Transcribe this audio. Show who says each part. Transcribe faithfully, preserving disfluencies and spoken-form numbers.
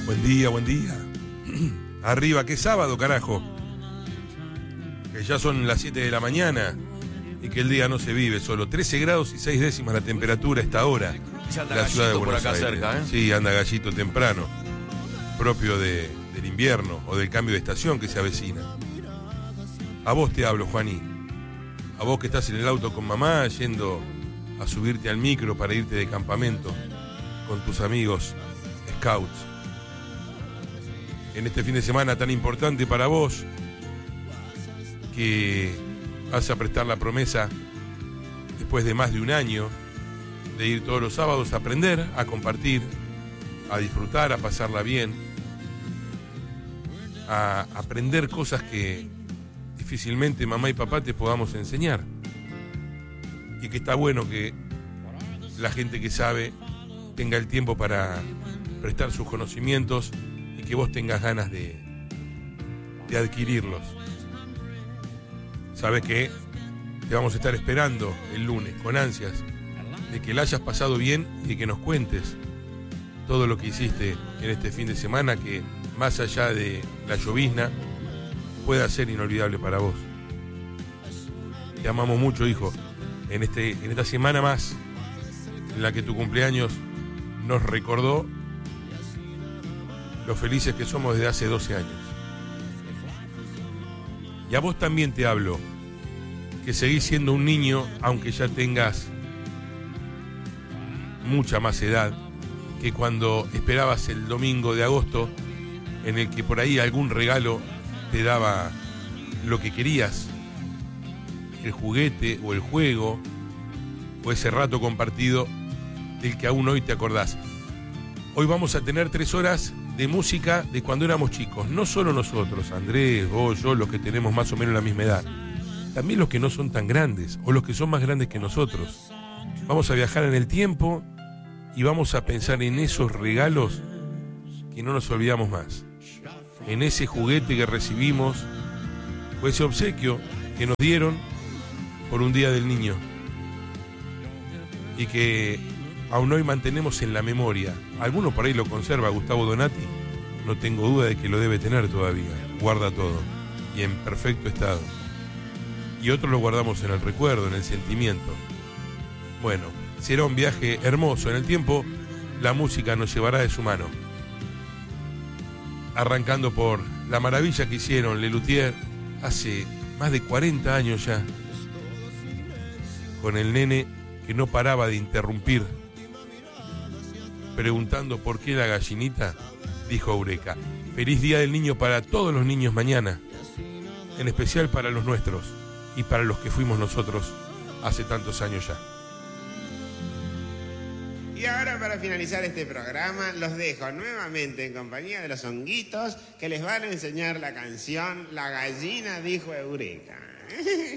Speaker 1: Buen día, buen día. Arriba, que sábado, carajo. Que ya son las siete de la mañana y que el día no se vive solo. trece grados y seis décimas la temperatura a esta hora.
Speaker 2: Ya anda
Speaker 1: La ciudad de
Speaker 2: Gallito
Speaker 1: Buenos
Speaker 2: por acá
Speaker 1: Aires.
Speaker 2: cerca, ¿eh?
Speaker 1: Sí, anda Gallito temprano, propio de, del invierno o del cambio de estación que se avecina. A vos te hablo, Juaní. A vos que estás en el auto con mamá yendo a subirte al micro para irte de campamento con tus amigos scouts. En este fin de semana tan importante para vos, que vas a prestar la promesa después de más de un año de ir todos los sábados a aprender, a compartir, a disfrutar, a pasarla bien, a aprender cosas que difícilmente mamá y papá te podamos enseñar. Y que está bueno que la gente que sabe tenga el tiempo para prestar sus conocimientos y que vos tengas ganas de, de adquirirlos. Sabes que te vamos a estar esperando el lunes con ansias de que la hayas pasado bien y de que nos cuentes todo lo que hiciste en este fin de semana, que más allá de la llovizna pueda ser inolvidable para vos. Te amamos mucho, hijo, en, este, en esta semana más en la que tu cumpleaños nos recordó lo felices que somos desde hace doce años. Y a vos también te hablo, que seguís siendo un niño aunque ya tengas mucha más edad que cuando esperabas el domingo de agosto en el que por ahí algún regalo te daba lo que querías, el juguete o el juego o ese rato compartido del que aún hoy te acordás. Hoy vamos a tener tres horas de música de cuando éramos chicos, no solo nosotros, Andrés, vos, yo, los que tenemos más o menos la misma edad, también los que no son tan grandes o los que son más grandes que nosotros. Vamos a viajar en el tiempo y vamos a pensar en esos regalos que no nos olvidamos más, en ese juguete que recibimos o ese obsequio que nos dieron por un día del niño y que aún hoy mantenemos en la memoria. Alguno por ahí lo conserva, Gustavo Donati, no tengo duda de que lo debe tener todavía, guarda todo y en perfecto estado. Y otros lo guardamos en el recuerdo, en el sentimiento. Bueno, será un viaje hermoso en el tiempo, la música nos llevará de su mano. Arrancando por la maravilla que hicieron Lelutier hace más de cuarenta años ya, con el nene que no paraba de interrumpir, preguntando por qué la gallinita, dijo Eureka. Feliz Día del Niño para todos los niños mañana, en especial para los nuestros y para los que fuimos nosotros hace tantos años ya.
Speaker 3: Y ahora, para finalizar este programa, los dejo nuevamente en compañía de los honguitos que les van a enseñar la canción La gallina dijo Eureka.